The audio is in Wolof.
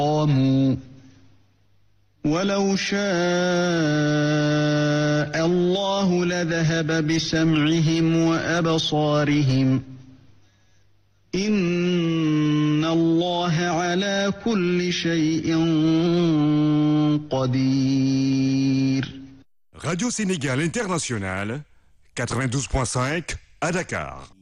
استقاموا ولو شاء الله لذهب بسمعهم وأبصارهم إن الله على كل شيء قدير. Radio Sénégal International, 92.5 à Dakar.